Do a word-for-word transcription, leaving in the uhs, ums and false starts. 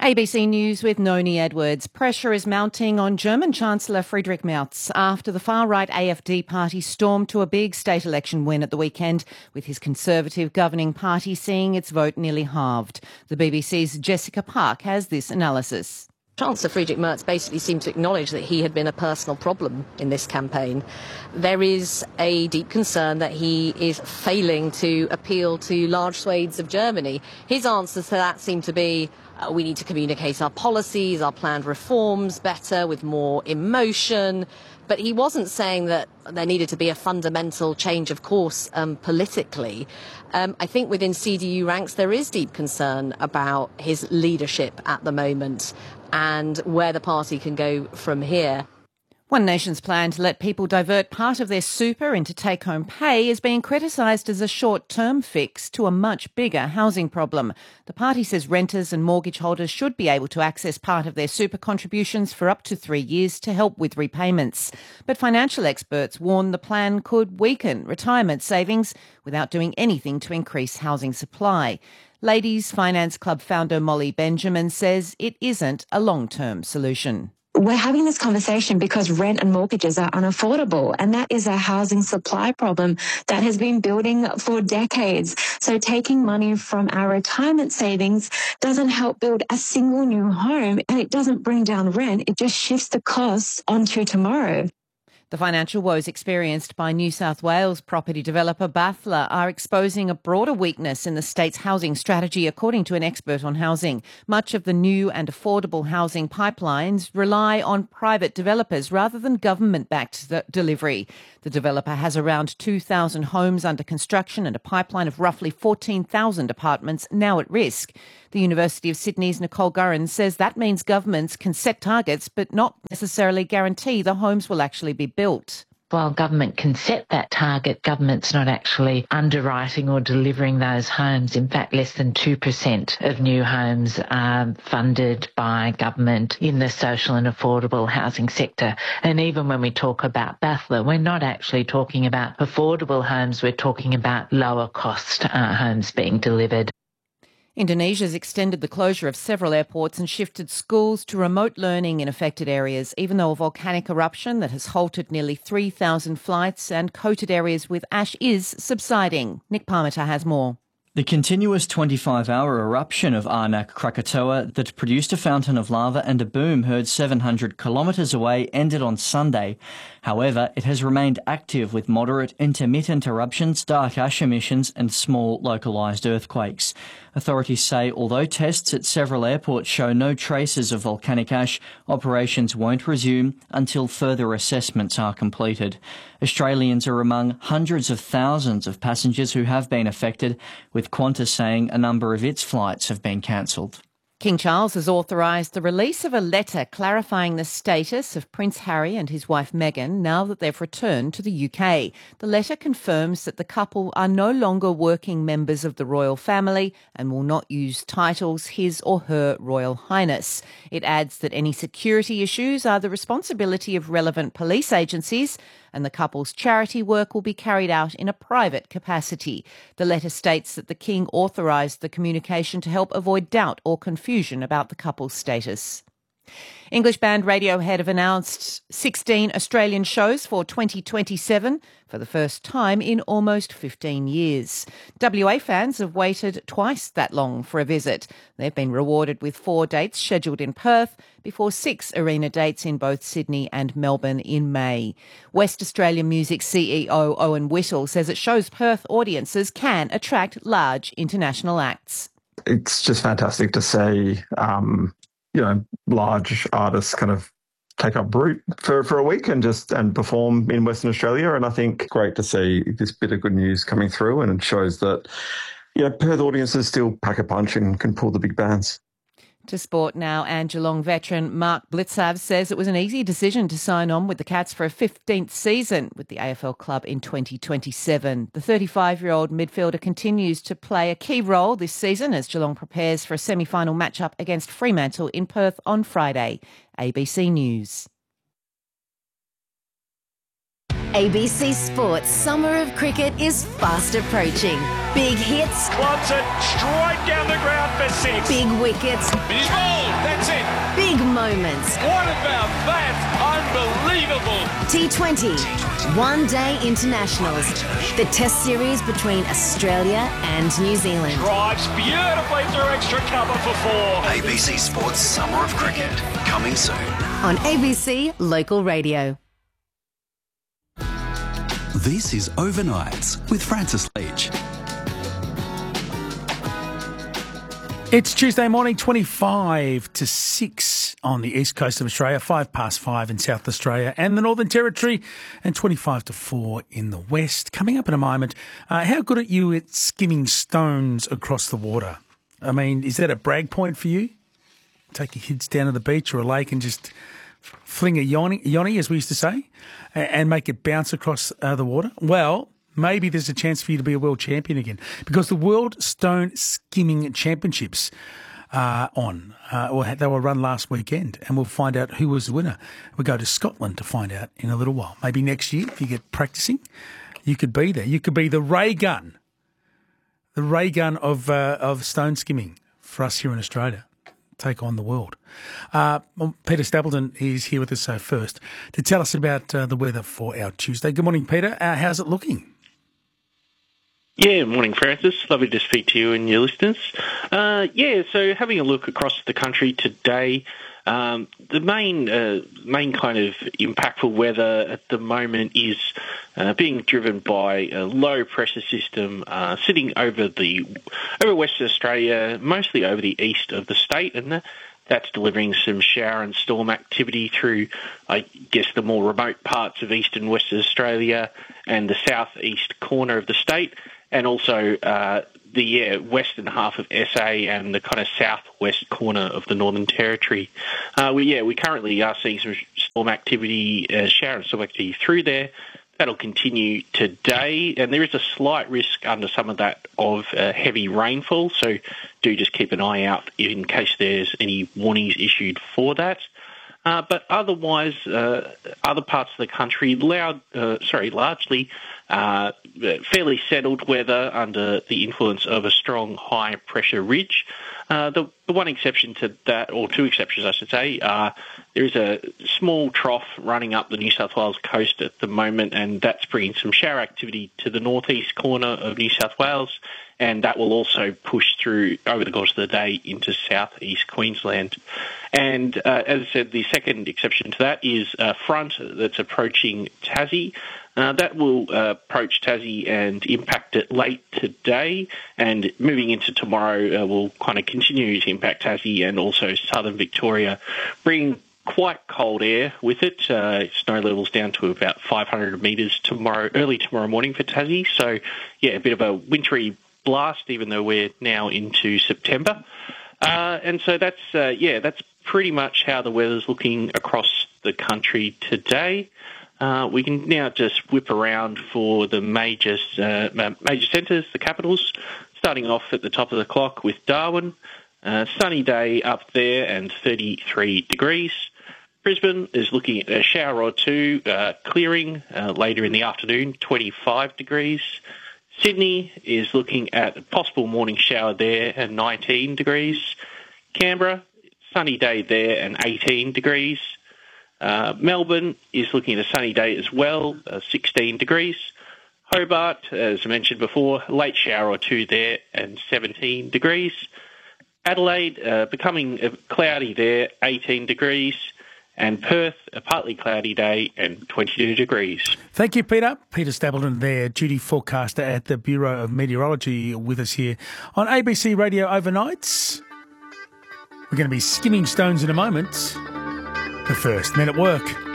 A B C News with Noni Edwards. Pressure is mounting on German Chancellor Friedrich Merz after the far-right A F D party stormed to a big state election win at the weekend, with his Conservative governing party seeing its vote nearly halved. The B B C's Jessica Park has this analysis. Chancellor Friedrich Merz basically seemed to acknowledge that he had been a personal problem in this campaign. There is a deep concern that he is failing to appeal to large swathes of Germany. His answers to that seem to be, uh, we need to communicate our policies, our planned reforms better, with more emotion. But he wasn't saying that there needed to be a fundamental change of course um, politically. Um, I think within C D U ranks there is deep concern about his leadership at the moment and where the party can go from here. One Nation's plan to let people divert part of their super into take-home pay is being criticised as a short-term fix to a much bigger housing problem. The party says renters and mortgage holders should be able to access part of their super contributions for up to three years to help with repayments. But financial experts warn the plan could weaken retirement savings without doing anything to increase housing supply. Ladies Finance Club founder Molly Benjamin says it isn't a long-term solution. We're having this conversation because rent and mortgages are unaffordable, and that is a housing supply problem that has been building for decades. So taking money from our retirement savings doesn't help build a single new home, and it doesn't bring down rent. It just shifts the costs onto tomorrow. The financial woes experienced by New South Wales property developer Bathla are exposing a broader weakness in the state's housing strategy, according to an expert on housing. Much of the new and affordable housing pipelines rely on private developers rather than government-backed de- delivery. The developer has around two thousand homes under construction and a pipeline of roughly fourteen thousand apartments now at risk. The University of Sydney's Nicole Gurran says that means governments can set targets but not necessarily guarantee the homes will actually be built. While government can set that target, government's not actually underwriting or delivering those homes. In fact, less than two percent of new homes are funded by government in the social and affordable housing sector. And even when we talk about Bathla, we're not actually talking about affordable homes, we're talking about lower cost uh, homes being delivered. Indonesia's extended the closure of several airports and shifted schools to remote learning in affected areas, even though a volcanic eruption that has halted nearly three thousand flights and coated areas with ash is subsiding. Nick Parmenter has more. The continuous twenty-five hour eruption of Anak Krakatoa that produced a fountain of lava and a boom heard seven hundred kilometres away ended on Sunday. However, it has remained active with moderate intermittent eruptions, dark ash emissions and small localised earthquakes. Authorities say although tests at several airports show no traces of volcanic ash, operations won't resume until further assessments are completed. Australians are among hundreds of thousands of passengers who have been affected, with Qantas saying a number of its flights have been cancelled. King Charles has authorised the release of a letter clarifying the status of Prince Harry and his wife Meghan now that they've returned to the U K. The letter confirms that the couple are no longer working members of the royal family and will not use titles His or Her Royal Highness. It adds that any security issues are the responsibility of relevant police agencies, and the couple's charity work will be carried out in a private capacity. The letter states that the King authorised the communication to help avoid doubt or confusion about the couple's status. English band Radiohead have announced sixteen Australian shows for twenty twenty-seven for the first time in almost fifteen years. W A fans have waited twice that long for a visit. They've been rewarded with four dates scheduled in Perth before six arena dates in both Sydney and Melbourne in May. West Australian Music C E O Owen Whittle says it shows Perth audiences can attract large international acts. It's just fantastic to see um you know, large artists kind of take up root for, for a week and just and perform in Western Australia. And I think great to see this bit of good news coming through, and it shows that, you know, Perth audiences still pack a punch and can pull the big bands. To sport now, and Geelong veteran Mark Blitzav says it was an easy decision to sign on with the Cats for a fifteenth season with the A F L club in twenty twenty-seven. The thirty-five-year-old midfielder continues to play a key role this season as Geelong prepares for a semi-final matchup against Fremantle in Perth on Friday. A B C News. A B C Sports Summer of Cricket is fast approaching. Big hits. Clubs it straight down the ground for six. Big wickets. He's bowled. That's it. Big moments. What about that? Unbelievable. T twenty. One Day Internationals. The Test series between Australia and New Zealand. Drives beautifully through extra cover for four. A B C Sports Summer of Cricket. Coming soon. On A B C Local Radio. This is Overnights with Francis Leach. It's Tuesday morning, twenty-five to six on the east coast of Australia, five past five in South Australia and the Northern Territory, and twenty-five to four in the west. Coming up in a moment, uh, how good are you at skimming stones across the water? I mean, is that a brag point for you? Take your kids down to the beach or a lake and just fling a yoni, yoni as we used to say, and make it bounce across uh, the water? Well, maybe there's a chance for you to be a world champion again, because the World Stone Skimming Championships are on. Uh, or they were run last weekend, and we'll find out who was the winner. We'll go to Scotland to find out in a little while. Maybe next year, if you get practicing, you could be there. You could be the ray gun, the ray gun of uh, of stone skimming for us here in Australia. Take on the world. Uh, well, Peter Stapleton is here with us so first to tell us about uh, the weather for our Tuesday. Good morning, Peter. Uh, how's it looking? Yeah, morning, Francis. Lovely to speak to you and your listeners. Uh, yeah, so having a look across the country today, um, the main uh, main kind of impactful weather at the moment is uh, being driven by a low pressure system uh, sitting over the over Western Australia, mostly over the east of the state, and that, that's delivering some shower and storm activity through, I guess, the more remote parts of eastern Western Australia and the southeast corner of the state, and also uh, the yeah, western half of S A and the kind of southwest corner of the Northern Territory. Uh, we yeah, we currently are seeing some storm activity, uh, shower and storm activity through there. That'll continue today, and there is a slight risk under some of that of uh, heavy rainfall, so do just keep an eye out in case there's any warnings issued for that. Uh, but otherwise, uh, other parts of the country, loud, uh, sorry, largely uh, fairly settled weather under the influence of a strong high-pressure ridge. Uh, the, the one exception to that, or two exceptions, I should say, uh, there is a small trough running up the New South Wales coast at the moment, and that's bringing some shower activity to the northeast corner of New South Wales, and that will also push through over the course of the day into southeast Queensland. And uh, as I said, the second exception to that is a front that's approaching Tassie. Uh, that will uh, approach Tassie and impact it late today, and moving into tomorrow uh, will kind of continue to impact Tassie and also southern Victoria, bringing quite cold air with it. Uh, snow levels down to about five hundred metres tomorrow, early tomorrow morning for Tassie. So, yeah, a bit of a wintry blast, even though we're now into September. Uh, and so that's, uh, yeah, that's pretty much how the weather's looking across the country today. Uh, we can now just whip around for the major, uh, major centres, the capitals, starting off at the top of the clock with Darwin. Uh, sunny day up there and thirty-three degrees. Brisbane is looking at a shower or two, uh, clearing uh, later in the afternoon, twenty-five degrees. Sydney is looking at a possible morning shower there and nineteen degrees. Canberra, sunny day there and eighteen degrees. Uh, Melbourne is looking at a sunny day as well, uh, sixteen degrees. Hobart, as I mentioned before, late shower or two there and seventeen degrees. Adelaide, uh, becoming cloudy there, eighteen degrees. And Perth, a partly cloudy day and twenty-two degrees. Thank you, Peter. Peter Stapleton there, duty forecaster at the Bureau of Meteorology, with us here on A B C Radio Overnights. We're going to be skimming stones in a moment. But first, Men at Work.